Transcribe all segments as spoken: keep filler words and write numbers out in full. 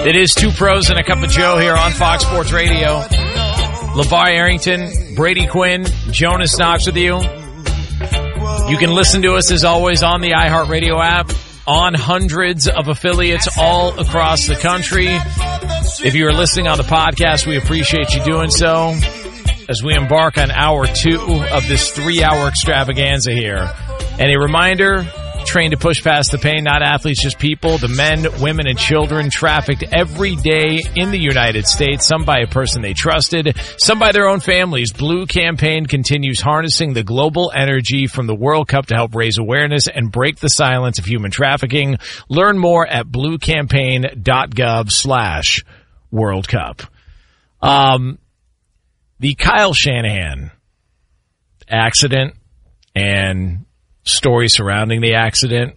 It is Two Pros and a Cup of Joe here on Fox Sports Radio. LeVar Arrington, Brady Quinn, Jonas Knox with you. You can listen to us, as always, on the iHeartRadio app, on hundreds of affiliates all across the country. If you are listening on the podcast, we appreciate you doing so as we embark on hour two of this three-hour extravaganza here. And a reminder, trained to push past the pain, not athletes, just people, the men, women, and children trafficked every day in the United States, some by a person they trusted, some by their own families. Blue Campaign continues harnessing the global energy from the World Cup to help raise awareness and break the silence of human trafficking. Learn more at bluecampaign.gov slash World Cup. Um, the Kyle Shanahan accident and story surrounding the accident,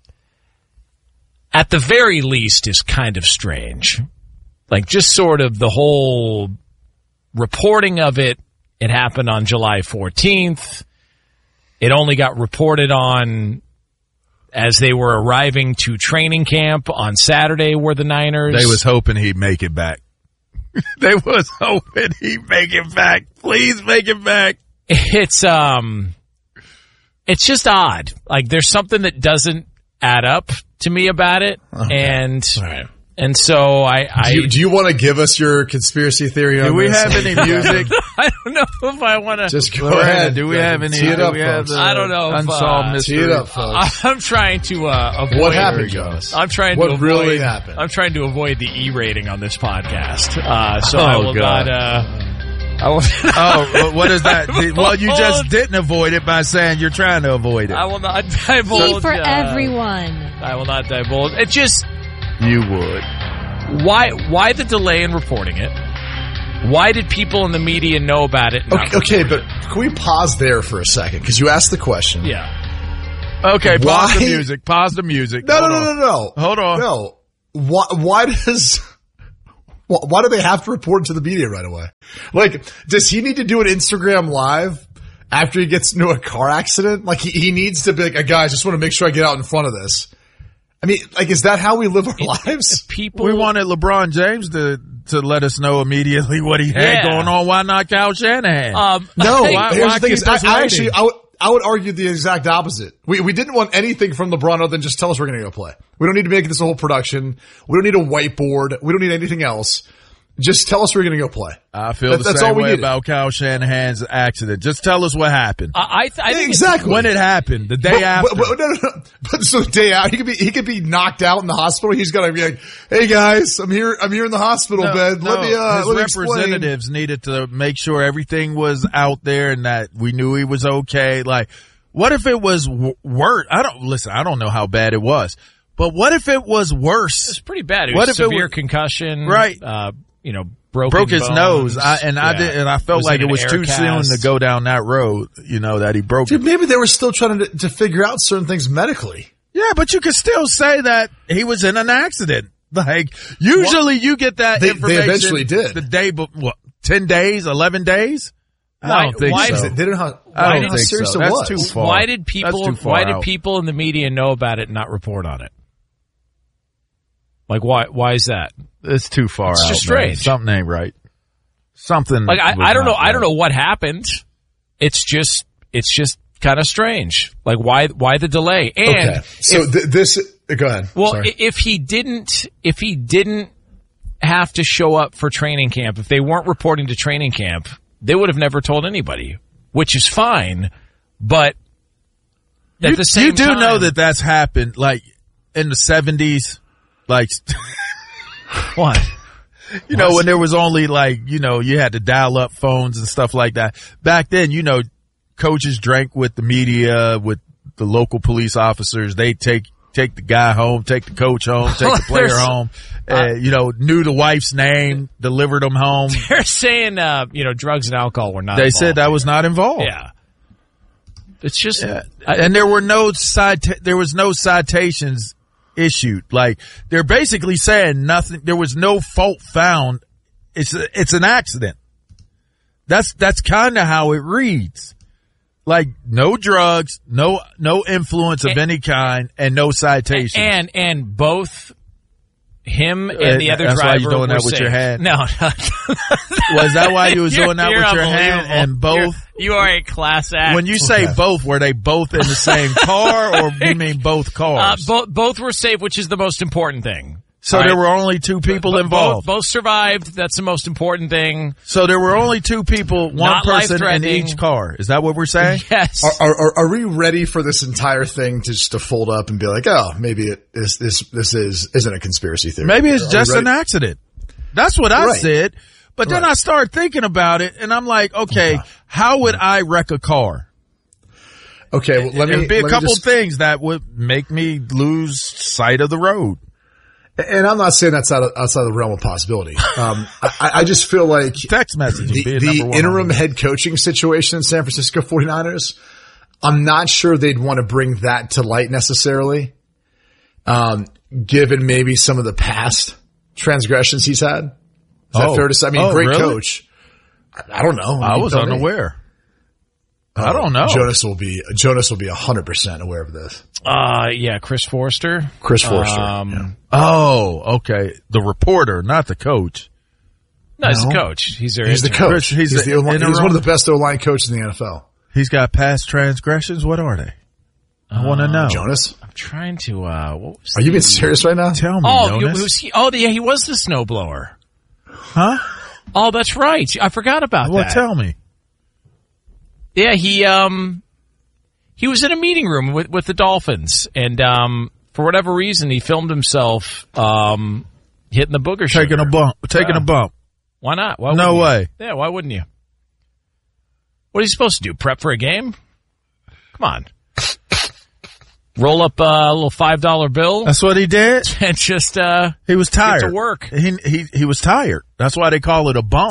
at the very least, is kind of strange. Like, just sort of the whole reporting of it. It happened on July fourteenth. It only got reported on as they were arriving to training camp on Saturday, were the Niners. They was hoping he'd make it back. They was hoping he'd make it back. Please make it back. It's, um... It's just odd. Like, there's something that doesn't add up to me about it. Okay. And right. and so I... I do you, do you want to give us your conspiracy theory on this? Do we this? have any music? I don't know if I want to... Just go ahead. Do we have any... Tee it up, we have the I don't know. If, unsolved uh, mystery. Tee it up, folks. I'm trying to uh, avoid... What happened, Jonas? I'm trying what to avoid... What really happened? I'm trying to avoid the E rating on this podcast. Uh, so oh, I will God. not... Uh, I will oh, what is that? Well, you just didn't avoid it by saying you're trying to avoid it. I will not divulge. Tea for uh, everyone. I will not divulge. It just... You would. Why Why the delay in reporting it? Why did people in the media know about it? Okay, okay, but can we pause there for a second? Because you asked the question. Yeah. Okay, pause Why? the music. Pause the music. No, Hold no, no, on. no, no. Hold on. No. Why, why does... Why do they have to report it to the media right away? Like, does he need to do an Instagram live after he gets into a car accident? Like, he, he needs to be like, hey, guys, just want to make sure I get out in front of this. I mean, like, is that how we live our lives? People, we wanted LeBron James to to let us know immediately what he had Yeah. going on. Why not Kyle Shanahan? Um, No, Why- here's why the thing keep is, I, us I waiting? actually, I would, I would argue the exact opposite. We we didn't want anything from LeBron other than just tell us we're going to go play. We don't need to make this a whole production. We don't need a whiteboard. We don't need anything else. Just tell us we're going to go play. I feel That- the that's same all we way needed. about Kyle Shanahan's accident. Just tell us what happened. I, I, th- I think it's- Exactly. When it happened, the day But, after. but, but, no, no, no. But so the day out, he could be he could be knocked out in the hospital. He's got to be like, "Hey guys, I'm here. I'm here in the hospital No, bed. Let no, me uh, his let me explain." representatives needed to make sure everything was out there and that we knew he was okay. Like, what if it was w- worse? I don't listen. I don't know how bad it was, but what if it was worse? It's pretty bad. It What was if it severe was- concussion. Right. Uh, you know, broken Broke his bones. nose, I, and I Yeah. did, and I felt Was like in it was an too air soon cast. to go down that road. You know that he broke. Dude, it. maybe they were still trying to to figure out certain things medically. Yeah, but you could still say that he was in an accident. Like, usually you get that They- they information. eventually did. The day, but what, ten days, eleven days? I Why- don't think why so. is They didn't know how, I why don't how think serious so. it That's was. too far. Why did That's people? too far Why did out. people in the media know about it and not report on it? Like, why? Why is that? It's too far It's out. just man. strange. Something ain't right. Something. Like, I, was I don't know. not I don't right. know what happened. It's just, it's just kind of strange. Like, why? Why the delay? And Okay, so th- this. Go ahead. well, Sorry. i- if he didn't, if he didn't have to show up for training camp, if they weren't reporting to training camp, they would have never told anybody, which is fine. But at You, the same you do time, know that that's happened, like in the seventies, like what? you know when there was only like you know you had to dial up phones and stuff like that. Back then, you know, coaches drank with the media, with the local police officers. They take take the guy home, take the coach home, take the player There's- home. Uh, you know, knew the wife's name, delivered them home. They're saying, uh, you know, drugs and alcohol were not. They involved. said that was not involved. Yeah. It's just, Yeah. I- and there were no cita- there was no citations issued. Like they're basically saying nothing. There was no fault found. It's a, it's an accident. That's that's kind of how it reads. Like no drugs, no no influence of And- any kind, and no citation. and and both him him and the other That's driver why you're doing were that with saved. your hand? No, no. Was that why you was You're- doing that you're with your hand unbelievable. and both? You're, you are a class act. When you say both, were they both in the same car, or you mean both uh, cars? both both were saved, which is the most important thing. So All there right? were only two people Bo- involved. Both, both survived. That's the most important thing. So there were only two people, one Not person in life-threatening. each car. Is that what we're saying? Yes. Are, are, are we ready for this entire thing to just to fold up and be like, oh, maybe it is, this this is isn't a conspiracy theory? Maybe it's Are we just ready? an accident. That's what I Right. said. But then Right. I started thinking about it, and I'm like, okay, how would I wreck a car? Okay, well, let me There'd be a let me couple just- things that would make me lose sight of the road. And I'm not saying that's out of, outside the realm of possibility. Um, I, I just feel like Text messaging the, being the number one. interim head coaching situation in San Francisco forty-niners, I'm not sure they'd want to bring that to light necessarily, um, given maybe some of the past transgressions he's had. Is that Oh. fair to say? I mean, Oh, great really? coach. I, I don't know. I You was tell me. unaware. I don't know. Jonas will be Jonas will be one hundred percent aware of this. Uh, yeah, Chris Forster. Chris Forster. Um, yeah. Oh, okay. The reporter, not the coach. No, he's the No. coach. He's their He's the interim. coach. Chris, he's he's, the the O-line- he's interim? one of the best O-line coaches in the N F L. He's got past transgressions. What are they? I want to know. Jonas, I'm trying to. Uh, what was are you the- being serious right now? Tell me, Oh, he, Jonas. was he, oh, yeah, he was the snowblower. Huh? Oh, that's right. I forgot about Well, that. tell me. Yeah, he um he was in a meeting room with with the Dolphins, and um for whatever reason he filmed himself um hitting the booger sugar. Taking a bump. Taking Yeah. a bump. Why not? Why No wouldn't you? way. Yeah, why wouldn't you? What are you supposed to do? Prep for a game? Come on. Roll up uh, a little five dollar bill That's what he did. and just uh He was tired. to work. He he he was tired. That's why they call it a bump.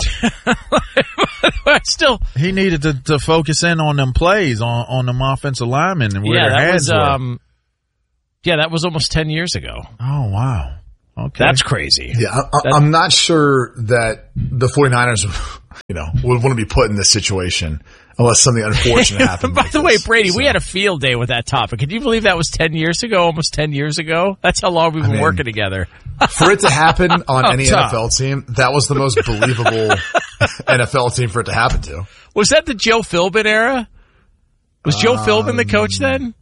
still He needed to, to focus in on them plays on on them offensive linemen and where yeah, their that hands was were. um yeah, that was almost ten years ago. Oh wow. Okay. That's crazy. Yeah, I, I, I'm not sure that the forty-niners, you know, would want to be put in this situation unless something unfortunate happened. By like the way, this. Brady, we So, had a field day with that topic. Can you believe that was ten years ago, almost ten years ago? That's how long we've been mean, working together. for it to happen on any tough. N F L team, that was the most believable N F L team for it to happen to. Was that the Joe Philbin era? Was Joe Philbin the coach then?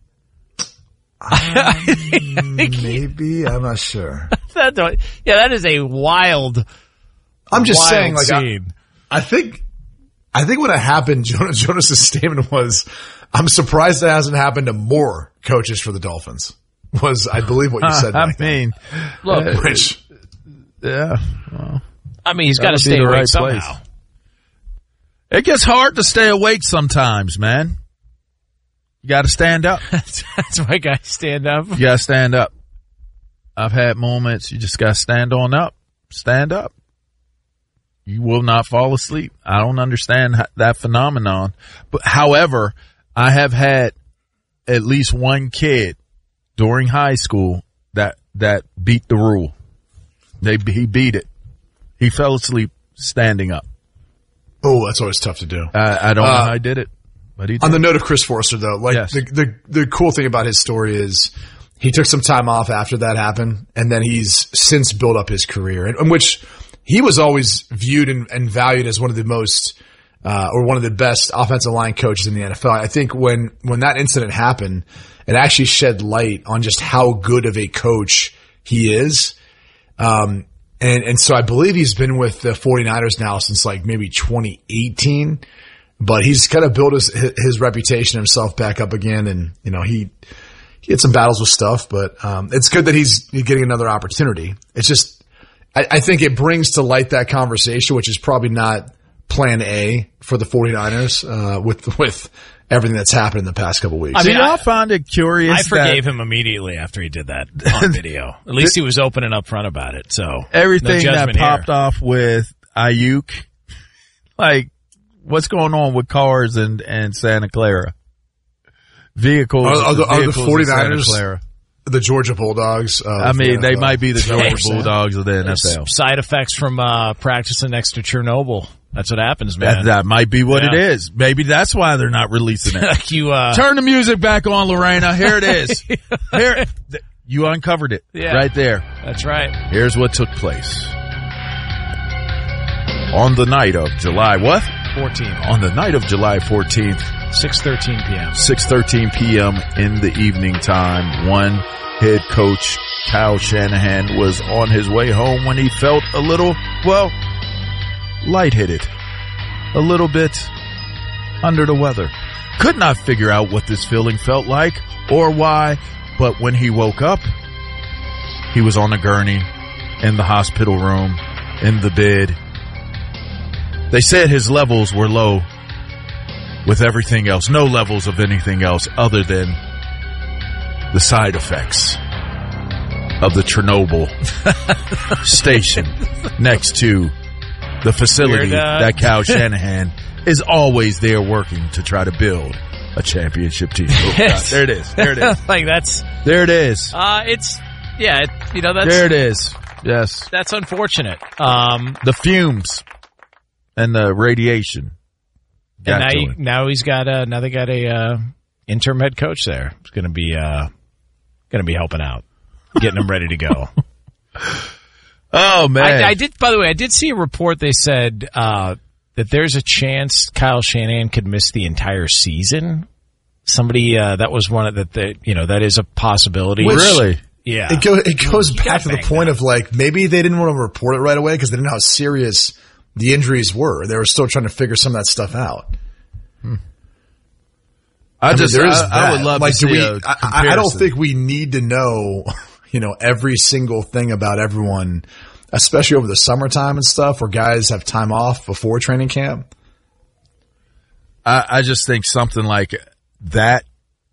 Maybe, I'm not sure. That don't- yeah, that is a wild, I'm just wild saying, like, I, scene. I think, I think when it happened, Jonas, Jonas's statement was, "I'm surprised it hasn't happened to more coaches for the Dolphins." Was I believe what you said? I back then. mean, Look, Which, yeah. Well, I mean, he's that got to would be stay the awake right somehow. place. It gets hard to stay awake sometimes, man. You got to stand up. That's, that's why guys stand up. You got to stand up. I've had moments you just got to stand on up. Stand up. You will not fall asleep. I don't understand h- that phenomenon. But however, I have had at least one kid during high school that, that beat the rule. They, he beat it. He fell asleep standing up. oh, that's always tough to do. I, I don't know Uh, how I did it, but he did. On the note of Chris Forster, though, like Yes. the, the the cool thing about his story is he took some time off after that happened, and then he's since built up his career, in, in which he was always viewed and, and valued as one of the most uh, or one of the best offensive line coaches in the N F L. I think when when that incident happened, it actually shed light on just how good of a coach he is. Um, and and so I believe he's been with the forty-niners now since like maybe twenty eighteen. But he's kind of built his his reputation himself back up again, and you know he he had some battles with stuff, but um, it's good that he's getting another opportunity. It's just I, I think it brings to light that conversation, which is probably not Plan A for the forty-niners uh, with with everything that's happened in the past couple weeks. I Do mean, y'all I- find it curious I forgave that him immediately after he did that on video. At least he was open and upfront about it. So everything no that judgment popped here. off with Ayuk, like what's going on with cars and, and Santa Clara? Vehicles. Are- are the- are the vehicles in Santa 49ers Clara. the Georgia Bulldogs. Uh, I mean, they might be the Georgia Georgia Bulldogs of the N F L. Side effects from uh, practicing next to Chernobyl. That's what happens, That, man. that might be what Yeah. it is. Maybe that's why they're not releasing it. Like you, uh, Turn the music back on, Lorena. Here it is. Here, th- You uncovered it Yeah. right there. That's right. Here's what took place. On the night of July, what? fourteen. On the night of July fourteenth, six thirteen p.m. six thirteen p.m. in the evening time, one head coach, Kyle Shanahan, was on his way home when he felt a little, well, lightheaded, a little bit under the weather. Could not figure out what this feeling felt like or why, but when he woke up, he was on a gurney, in the hospital room, in the bed. They said his levels were low with everything else, no levels of anything else other than the side effects of the Chernobyl station next to the facility Weird, uh, that Kyle Shanahan is always there working to try to build a championship team. Oh, God, there it is. There it is. Like that's, There it is. uh, it's, yeah, it, you know, that's, There it is. Yes. that's unfortunate. Um, The fumes and the radiation. and got now, to he, him. now he's got a, now they got a, uh, interim head coach there. It's going to be, uh, going to be helping out, getting him ready to go. Oh, man. I, I did, by the way, I did see a report. They said, uh, that there's a chance Kyle Shanahan could miss the entire season. Somebody, uh, that was one of the, the you know, that is a possibility. Which- Really? Yeah. It, go, it goes got back to the banged point up. of like, maybe they didn't want to report it right away because they didn't know how serious the injuries were. They were still trying to figure some of that stuff out. I, I just, mean, there is I, I would that. love like, to do see we, a I, I don't comparison. think we need to know, you know, every single thing about everyone, especially over the summertime and stuff where guys have time off before training camp. I, I just think something like that,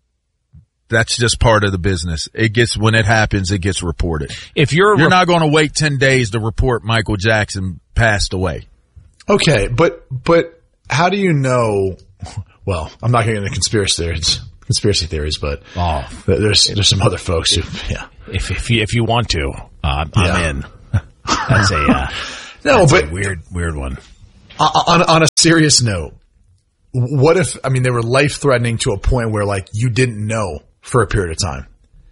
that's just part of the business. It gets, when it happens, it gets reported. If you're, a You're rep- not going to wait ten days to report Michael Jackson passed away. Okay, but but how do you know? Well, I'm not going to get into conspiracy theories, conspiracy theories, but oh, there's there's some other folks who, yeah, if, if you, if you want to, uh, I'm Yeah. in. That's a, uh, no, that's but a weird, weird one. on on a serious note, what if I mean they were life threatening to a point where like you didn't know for a period of time?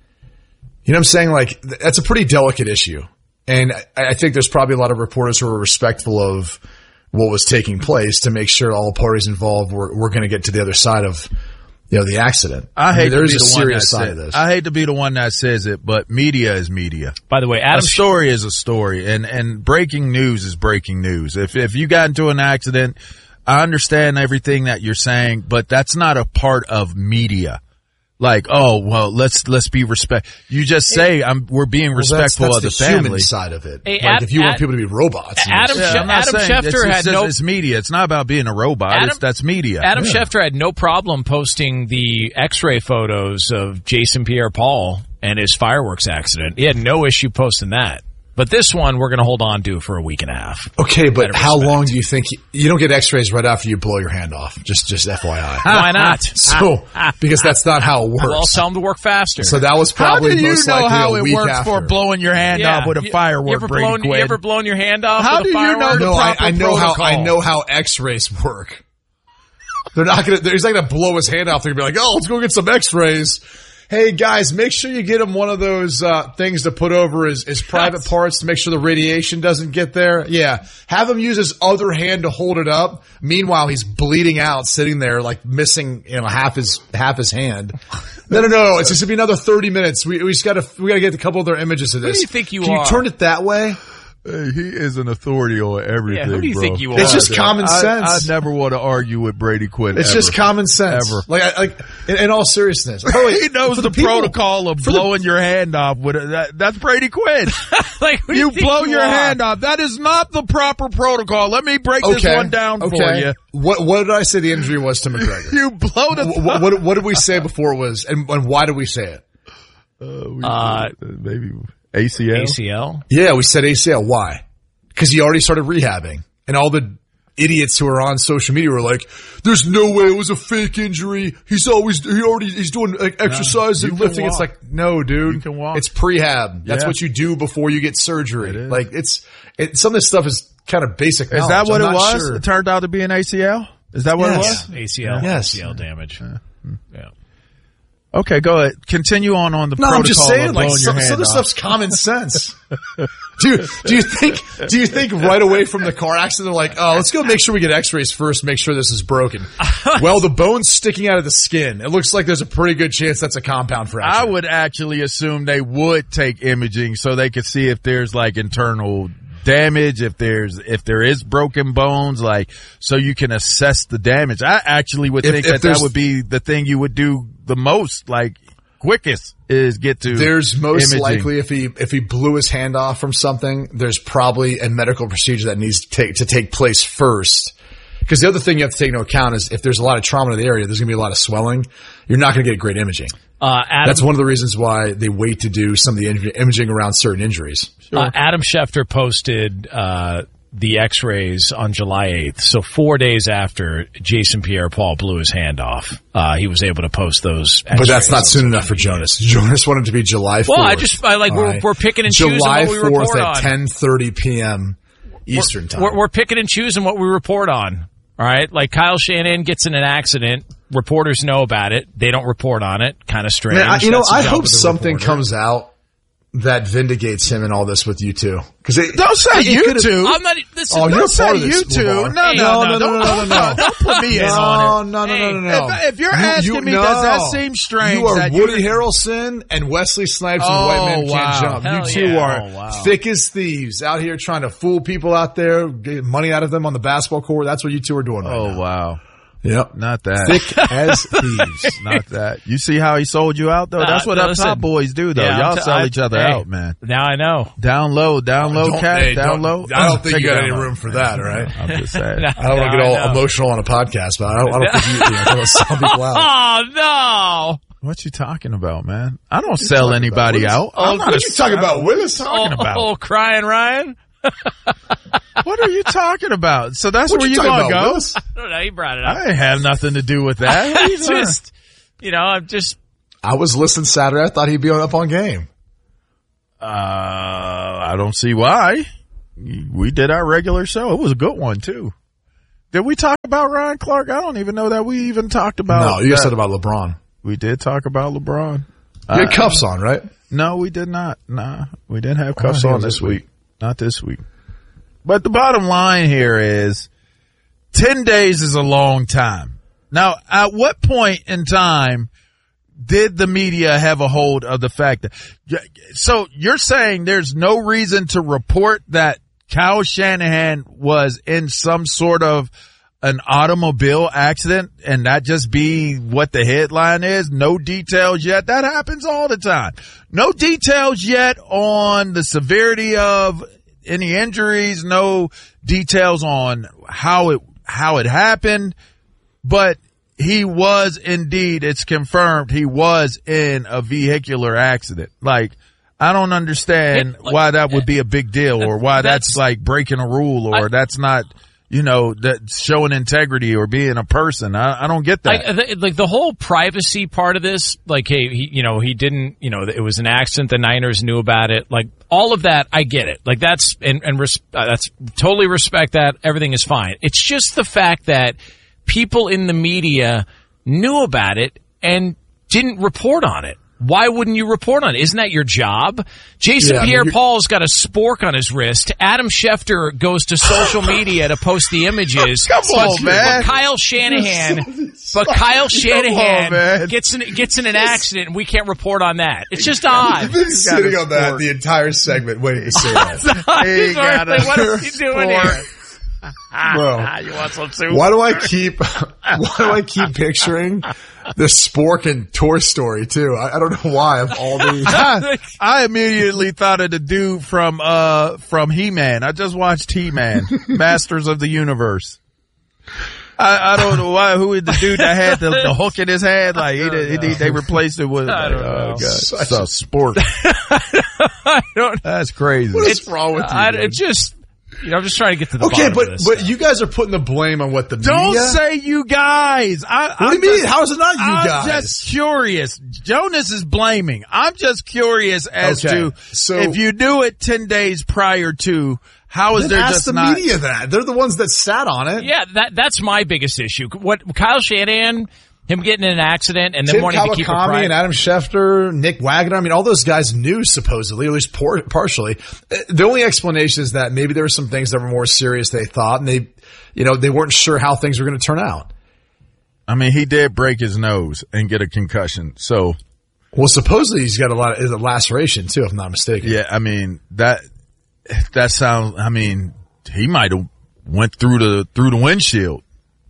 You know what I'm saying? Like that's a pretty delicate issue, and I, I think there's probably a lot of reporters who are respectful of what was taking place to make sure all parties involved were, were going to get to the other side of, you know, the accident. I hate mean, to there's be a the one serious that side says, of this. I hate to be the one that says it, but media is media. By the way, A Adam, story is a story, and, and breaking news is breaking news. If if you got into an accident, I understand everything that you're saying, but that's not a part of media. Like, oh well, let's let's be respect. You just say I'm we're being Well, that's- respectful that's of the, the human family. side of it. Hey, like Ad- if you want Ad- people to be robots, you Adam just- Sh- I'm not Adam saying- Schefter it's, had it's, no- it's media. It's not about being a robot. Adam- it's, that's media. Adam Yeah. Schefter had no problem posting the X-ray photos of Jason Pierre-Paul and his fireworks accident. He had no issue posting that. But this one, we're going to hold on to for a week and a half. Okay, but Out of how respect. long do you think you, you don't get X-rays right after you blow your hand off? Just just F Y I. Why not? So because that's not how it works. Well, tell him to work faster. So that was How probably do you most know likely how a it week works after. for blowing your hand off with a You- firework, You ever, Brady blown, you Quinn? ever blown your hand off How with a do you know firework? the No, I, proper I know how I protocol? know how X-rays work. They're not gonna. He's not gonna blow his hand off. They're gonna be like, "Oh, let's go get some X-rays." Hey guys, make sure you get him one of those uh, things to put over his, his private parts to make sure the radiation doesn't get there. Yeah, have him use his other hand to hold it up. Meanwhile, he's bleeding out, sitting there like missing, you know, half his half his hand. No, no, no, no. It's just gonna be another thirty minutes. We we just gotta we gotta get a couple other images of this. do you think you Can are? you turn it that way? Hey, he is an authority on everything. Yeah, who do you bro. think you It's are? just common I, sense. I never want to argue with Brady Quinn. It's ever. just common sense. Ever. Like, I, like in, in all seriousness, By the way, He knows for the, people- protocol of for the- blowing your hand off with it. That, that's Brady Quinn. Like, who do You think blow you your are? hand off. That is not the proper protocol. Let me break this Okay, one down okay. for you. What what did I say the injury was to McGregor? You blow the. what, what what did we say before it was, and, and why did we say it? Uh, we- Uh, maybe A C L. A C L? Yeah, we said A C L. Why? Because he already started rehabbing, and all the idiots who are on social media were like, "There's no way it was a fake injury. He's always he already he's doing like, exercise you and can lifting." It's walk. like, no, dude, You can walk. it's prehab. That's Yeah. what you do before you get surgery. It is. Like it's it, some of this stuff is kind of basic. Is knowledge. that what I'm it not was? Sure. It turned out to be an A C L. Is that what Yes. it was? A C L? Yes. A C L damage. Yeah. Okay, go ahead. Continue on on the No, protocol I'm just saying, of like, blowing so, your so hand this off. stuff's common sense. do you, do you think, do you think right away from the car accident, they're like, oh, let's go make sure we get x-rays first, make sure this is broken. Well, the bone's sticking out of the skin. It looks like there's a pretty good chance that's a compound fracture. I would actually assume they would take imaging so they could see if there's like internal damage, if there's if there is broken bones, like so you can assess the damage. I actually would If- think if that that there's- would be the thing you would do the most, like quickest, is get to There's most imaging. likely if he if he blew his hand off from something, there's probably a medical procedure that needs to take to take place first. Because the other thing you have to take into account is if there's a lot of trauma in the area, there's going to be a lot of swelling. You're not going to get great imaging. Uh, Adam, That's one of the reasons why they wait to do some of the in- imaging around certain injuries. uh, Adam Schefter posted uh, the X-rays on July eighth. So four days after Jason Pierre-Paul blew his hand off, uh, he was able to post those X-rays. But that's not soon enough for Jonas. Jonas wanted to be July fourth. Well, I just I like All we're right. we're picking and choosing July what we report fourth on. at ten thirty p.m. Eastern time. We're, we're picking and choosing what we report on. All right, like Kyle Shanahan gets in an accident. Reporters know about it. They don't report on it. Kind of strange. Man, I, you know, That's the I job hope of the something reporter. comes out that vindicates him in all this with you two. Because Don't say you two. I'm not. Listen, Oh, don't you're Say part of this, you two. No, LeVar. no, Hey, no, no, no, don't, no, no, don't, no. don't put me in on it. No, no, no, no, no, no. If, if you're You- asking you- me, no. does that seem strange? You are that Woody you're- Harrelson and Wesley Snipes and Oh, White Man Can't wow. Jump. Hell you two yeah. are Oh, wow. thick as thieves out here trying to fool people out there, get money out of them on the basketball court. That's what you two are doing right Oh now. wow, Yep. not that. Thick as thieves. Not that. You see how he sold you out though? That's Uh, what up listen, top boys do though. yeah, Y'all I'm t- sell I- each other hey, out, man. Now I know. Down low, down low, Don't- cat, hey, down don't- low. I don't think Take you it got down any low. room for that, all right? I'm just saying. I don't want to Now get I all know. emotional on a podcast, but I don't, I don't think you, you know, I don't sell people out. Oh no! What you talking about, man? I don't sell anybody What is- out. Oh, I'm not what a you talking about, Willis? talking oh, about? oh, crying Ryan. What are you talking about? So that's What where you you talking gonna about, go? Willis? I don't know. He brought it up. I didn't have nothing to do with that. What are I you doing? just, you know, I'm just. I was listening Saturday. I thought he'd be on up on game. Uh, I don't see why. We did our regular show. It was a good one too. Did we talk about Ryan Clark? I don't even know that we even talked about. No, you that. said about LeBron. We did talk about LeBron. You had Uh, cuffs on, right? No, we did not. Nah, we didn't have cuffs Oh, on this week. Not this week. But the bottom line here is ten days is a long time. Now, at what point in time did the media have a hold of the fact that, so you're saying there's no reason to report that Kyle Shanahan was in some sort of an automobile accident and that just be what the headline is? No details yet. That happens all the time. No details yet on the severity of any injuries, no details on how it, how it happened, but he was indeed, it's confirmed he was in a vehicular accident. Like, I don't understand It- like, why that would be a big deal or why that's, that's- like breaking a rule or I- that's not, you know, that showing integrity or being a person. I, I don't get that. I, th- like the whole privacy part of this, like, hey, he, you know, he didn't, you know, it was an accident. The Niners knew about it. Like all of that, I get it. Like that's and and res- uh, that's totally respect that. Everything is fine. It's just the fact that people in the media knew about it and didn't report on it. Why wouldn't you report on it? Isn't that your job? Jason Yeah, I mean, Pierre-Paul's got a spork on his wrist. Adam Schefter goes to social media to post the images. Come on, but, man. But Kyle Shanahan, but Kyle Shanahan man. gets in gets in an accident, and we can't report on that. It's just odd. You've been sitting a on that sport. the entire segment waiting to say that. He got a Like, what is he doing sport. here? Bro, You want some soup? why do I keep, why do I keep picturing the Spork and Toy Story too? I, I don't know why of all these. I, I immediately thought of the dude from uh from He-Man. I just watched He-Man, Masters of the Universe. I, I don't know why. Who is the dude that had the, the hook in his head? Like he, did, he they replaced it with. I don't oh know. god, Such it's a sport. I don't. That's crazy. What's wrong with you? I, man? it just, you know, I'm just trying to get to the Okay, bottom but of this. but you guys are putting the blame on what the Don't media. say you guys. I, What do you mean? How is it not you I'm guys? just curious. Jonas is blaming. I'm just curious as Okay, to so- if you do it ten days prior to, how is Then there ask just the not? media that they're the ones that sat on it. Yeah, that that's my biggest issue. What Kyle Shanahan, Him getting in an accident and then Tim wanting to keep it Kawakami private. and Adam Schefter, Nick Wagner. I mean, all those guys knew supposedly, at least por- partially. The only explanation is that maybe there were some things that were more serious than they thought, and they, you know, they weren't sure how things were going to turn out. I mean, he did break his nose and get a concussion. So, well, supposedly he's got a lot of a laceration too, if I'm not mistaken. Yeah, I mean that that sounds. I mean, he might have went through the through the windshield.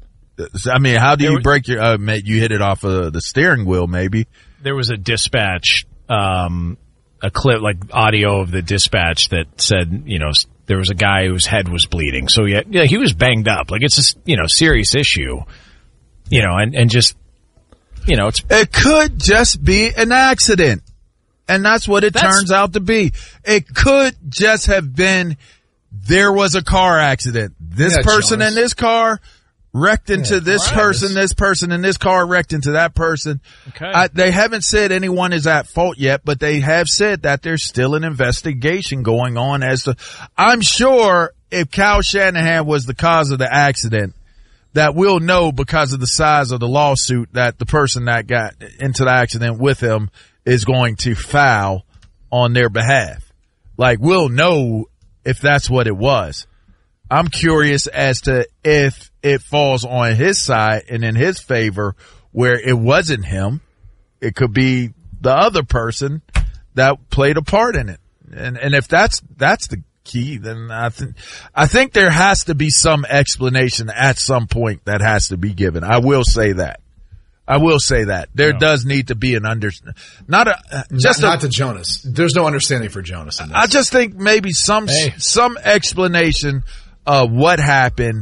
I mean, how do you break your, uh, mate, you hit it off of the steering wheel, maybe? There was a dispatch, um, a clip, like audio of the dispatch that said, you know, there was a guy whose head was bleeding. So yeah, yeah, he was banged up. Like it's a, you know, serious issue, you know, and, and just, you know, it's. It could just be an accident. And that's what it That's, turns out to be. It could just have been, there was a car accident. This yeah, person Jonas. in this car wrecked into yeah, this right. person, this person in this car wrecked into that person. Okay. I, they haven't said anyone is at fault yet, but they have said that there's still an investigation going on as to, I'm sure if Kyle Shanahan was the cause of the accident, that we'll know because of the size of the lawsuit that the person that got into the accident with him is going to file on their behalf. Like, we'll know if that's what it was. I'm curious as to if it falls on his side and in his favor where it wasn't him. It could be the other person that played a part in it. And, and if that's, that's the key, then I think, I think there has to be some explanation at some point that has to be given. I will say that. I will say that there no. does need to be an under, not a, just not, a, not to Jonas. There's no understanding for Jonas in this. I just think maybe some, hey. some explanation of what happened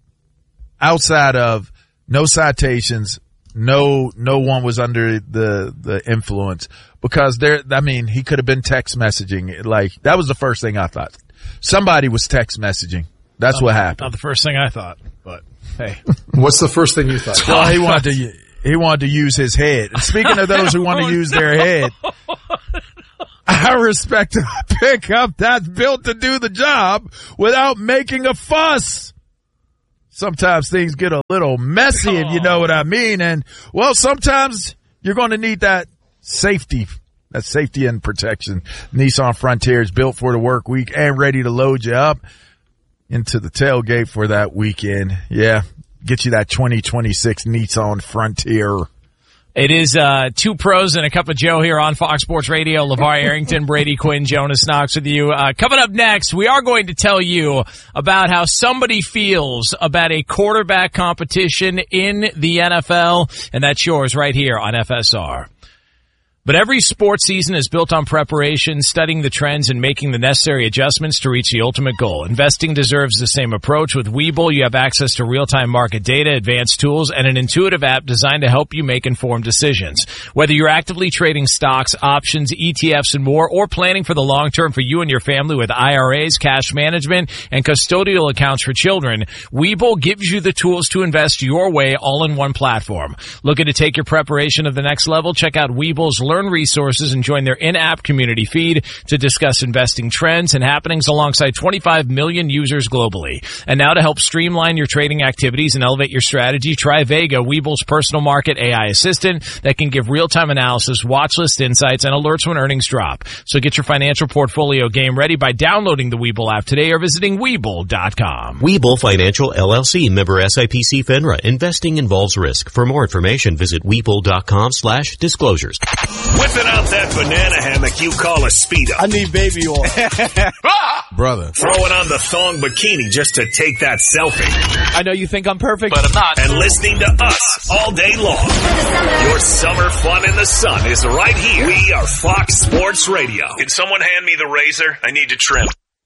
outside of no citations, no, no one was under the, the influence because there, I mean, he could have been text messaging. Like, that was the first thing I thought. Somebody was text messaging. That's not, what happened. Not the first thing I thought, but hey. What's the first thing you thought? Well, he wanted to, he wanted to use his head. And speaking of those who want to use their head, I respect a pickup that's built to do the job without making a fuss. Sometimes things get a little messy, if you know what I mean. And, well, sometimes you're going to need that safety, that safety and protection. Nissan Frontier is built for the work week and ready to load you up into the tailgate for that weekend. Yeah, get you that twenty twenty-six Nissan Frontier. It is uh two pros and a cup of Joe here on Fox Sports Radio. LeVar Arrington, Brady Quinn, Jonas Knox with you. Uh Coming up next, we are going to tell you about how somebody feels about a quarterback competition in the N F L, and that's yours right here on F S R. But every sports season is built on preparation, studying the trends, and making the necessary adjustments to reach the ultimate goal. Investing deserves the same approach. With Webull, you have access to real-time market data, advanced tools, and an intuitive app designed to help you make informed decisions. Whether you're actively trading stocks, options, E T Fs, and more, or planning for the long term for you and your family with I R As, cash management, and custodial accounts for children, Webull gives you the tools to invest your way all in one platform. Looking to take your preparation to the next level? Check out Webull's Learn resources and join their in-app community feed to discuss investing trends and happenings alongside twenty-five million users globally. And now to help streamline your trading activities and elevate your strategy, try Vega, Webull's personal market A I assistant that can give real-time analysis, watch list insights, and alerts when earnings drop. So get your financial portfolio game ready by downloading the Webull app today or visiting Webull dot com. Webull Financial L L C, member S I P C FINRA. Investing involves risk. For more information, visit Webull dot com slash disclosures. Whipping out that banana hammock you call a Speedo. I need baby oil. Brother. Throwing on the thong bikini just to take that selfie. I know you think I'm perfect, but I'm not. And listening to us all day long. Your summer fun in the sun is right here. We are Fox Sports Radio. Can someone hand me the razor? I need to trim.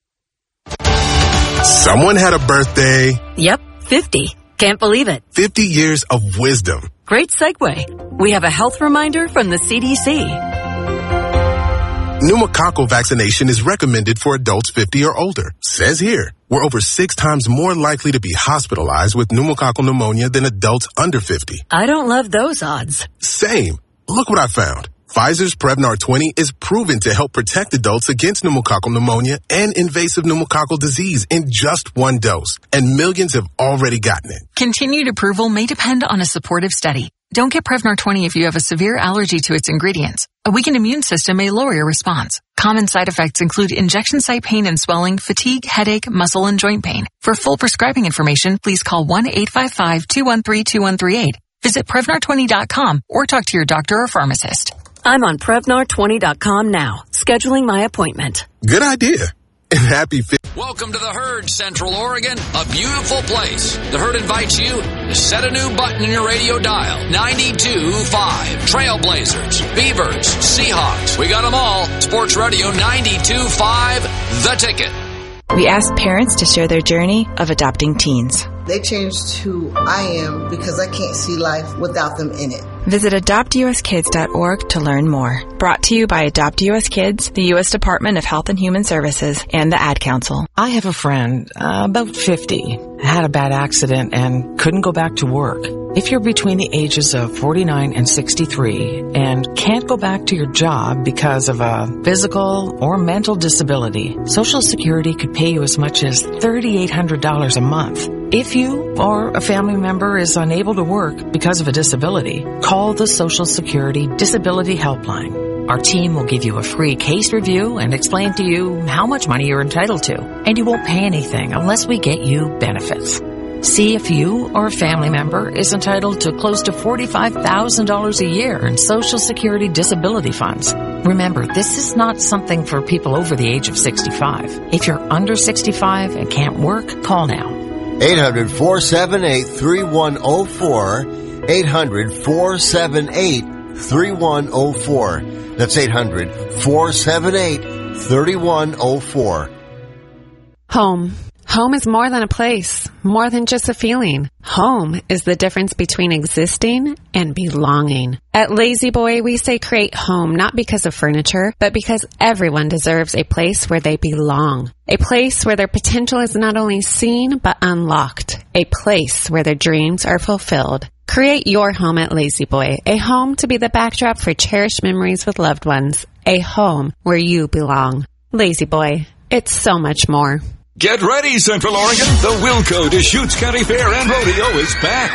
Someone had a birthday. Yep, fifty. Can't believe it. fifty years of wisdom. Great segue. We have a health reminder from the C D C. Pneumococcal vaccination is recommended for adults fifty or older. Says here, we're over six times more likely to be hospitalized with pneumococcal pneumonia than adults under fifty. I don't love those odds. Same. Look what I found. Pfizer's Prevnar twenty is proven to help protect adults against pneumococcal pneumonia and invasive pneumococcal disease in just one dose. And millions have already gotten it. Continued approval may depend on a supportive study. Don't get Prevnar twenty if you have a severe allergy to its ingredients. A weakened immune system may lower your response. Common side effects include injection site pain and swelling, fatigue, headache, muscle, and joint pain. For full prescribing information, please call one eight five five, two one three, two one three eight. Visit Prevnar twenty dot com or talk to your doctor or pharmacist. I'm on Prevnar twenty dot com now, scheduling my appointment. Good idea. And happy fi- Welcome to the Herd, Central Oregon, a beautiful place. The Herd invites you to set a new button in your radio dial. ninety-two point five. Trailblazers, Beavers, Seahawks. We got them all. Sports Radio ninety-two point five, The Ticket. We asked parents to share their journey of adopting teens. They changed who I am because I can't see life without them in it. Visit adopt u s kids dot org to learn more. Brought to you by Adopt U S Kids, the U S Department of Health and Human Services, and the Ad Council. I have a friend, uh, about fifty, had a bad accident and couldn't go back to work. If you're between the ages of forty-nine and sixty-three and can't go back to your job because of a physical or mental disability, Social Security could pay you as much as three thousand eight hundred dollars a month. If you or a family member is unable to work because of a disability, call the Social Security Disability Helpline. Our team will give you a free case review and explain to you how much money you're entitled to, and you won't pay anything unless we get you benefits. See if you or a family member is entitled to close to forty-five thousand dollars a year in Social Security disability funds. Remember, this is not something for people over the age of sixty-five. If you're under sixty-five and can't work, call now. eight hundred, four seven eight, three one zero four. eight hundred, four seven eight, three one zero four. That's eight hundred, four seven eight, three one zero four. Home. Home is more than a place, more than just a feeling. Home is the difference between existing and belonging. At Lazy Boy, we say create home not because of furniture, but because everyone deserves a place where they belong. A place where their potential is not only seen, but unlocked. A place where their dreams are fulfilled. Create your home at Lazy Boy, a home to be the backdrop for cherished memories with loved ones. A home where you belong. Lazy Boy, it's so much more. Get ready, Central Oregon. The Wilco Deschutes County Fair and Rodeo is back.